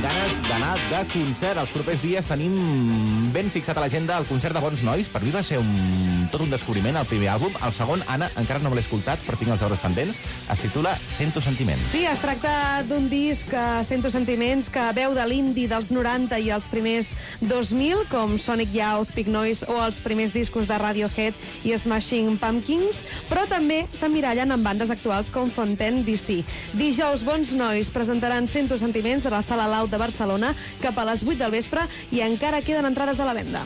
ganes d'anar de concert. Els propers dies tenim ben fixat a l'agenda el concert de Bons Nois. Per mi va ser tot un descobriment, el primer àlbum. El segon, Anna, encara no me l'he escoltat, però tinc els deures pendents. Es titula Sento Sentiments. Sí, es tracta d'un disc, Sento Sentiments, que veu de l'indie dels 90 i els primers 2000, com Sonic Youth, Pink Noise o els primers discos de Radiohead i Smashing Pumpkins, però també s'emmirallen amb bandes actuals com Fontaine DC. Dijous, Bons Nois presentaran Sento Sentiments a la Sala Laut de Barcelona cap a les 8 del vespre i encara queden entrades a la venda.